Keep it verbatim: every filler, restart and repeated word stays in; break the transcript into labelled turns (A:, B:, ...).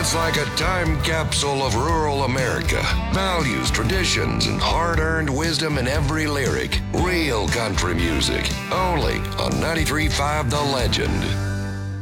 A: It's like a time capsule of rural America. Values, traditions, and hard-earned wisdom in every lyric. Real country music. Only on ninety-three point five The Legend.